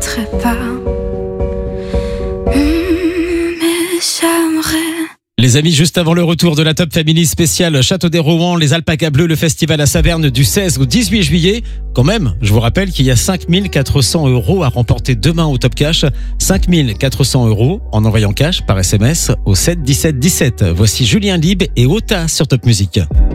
regrotterai pas. Mais j'aimerais. Les amis, juste avant le retour de la Top Family spéciale Château des Rouen, les Alpacas Bleus, le festival à Saverne du 16 au 18 juillet. Quand même, je vous rappelle qu'il y a 5 400 € à remporter demain au Top Cash. 5 400 € en envoyant cash par SMS au 7 17 17. Voici Julien Libre et Ota sur Top Music.